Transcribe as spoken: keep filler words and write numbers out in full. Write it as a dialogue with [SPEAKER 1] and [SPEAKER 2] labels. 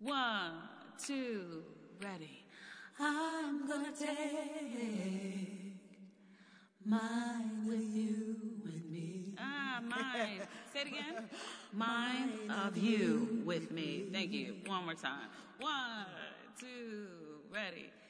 [SPEAKER 1] One, two, ready.
[SPEAKER 2] I'm gonna take mine with you, with me.
[SPEAKER 1] Ah, mine. Say it again. Mine of you with me. Thank you. One more time. One, two, ready.